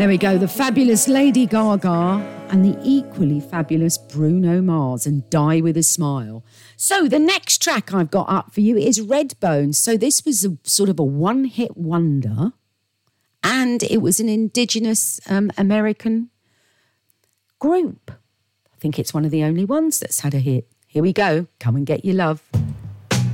There we go, the fabulous Lady Gaga and the equally fabulous Bruno Mars and Die With A Smile. So the next track I've got up for you is Redbone. So this was a sort of a one-hit wonder, and it was an indigenous American group. I think it's one of the only ones that's had a hit. Here we go, Come and Get Your Love.